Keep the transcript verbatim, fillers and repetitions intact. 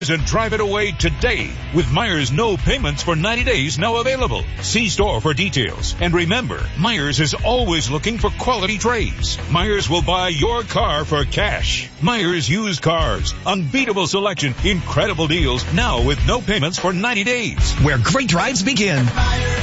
and drive it away today with Myers no payments for ninety days now available. See store for details. And remember, Myers is always looking for quality trades. Myers will buy your car for cash. Myers used cars. Unbeatable selection. Incredible deals now with no payments for ninety days. Where great drives begin. Myers.